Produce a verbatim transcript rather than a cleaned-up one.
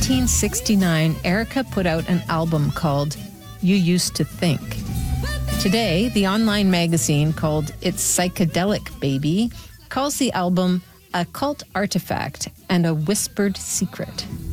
nineteen sixty-nine, Erica put out an album called You Used to Think. Today, the online magazine called It's Psychedelic Baby calls the album a cult artifact and a whispered secret.